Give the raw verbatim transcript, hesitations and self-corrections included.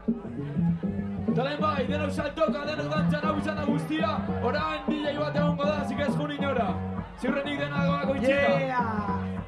Talen bai, denok saltoka, denok dantzan hau izan da guztia. Orain D J bat egongo da, zikez junin ora. Ziurrenik denagoako itxita. Yeah!